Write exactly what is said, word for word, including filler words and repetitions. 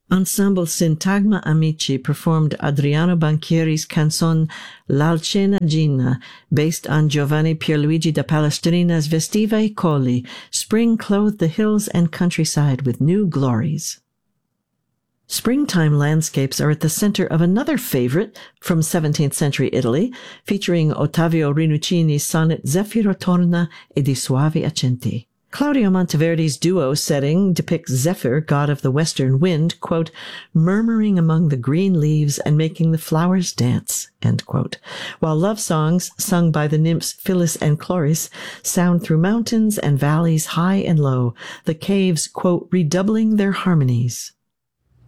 Ensemble Sintagma Amici performed Adriano Banchieri's canzone L'Alcena Gina, based on Giovanni Pierluigi da Palestrina's Vestiva I Colli, Spring clothed the hills and countryside with new glories. Springtime landscapes are at the center of another favorite from seventeenth century Italy, featuring Ottavio Rinuccini's sonnet Zeffiro torna e di suavi accenti. Claudio Monteverdi's duo setting depicts Zephyr, god of the western wind, quote, murmuring among the green leaves and making the flowers dance, end quote, while love songs, sung by the nymphs Phyllis and Chloris, sound through mountains and valleys high and low, the caves, quote, redoubling their harmonies.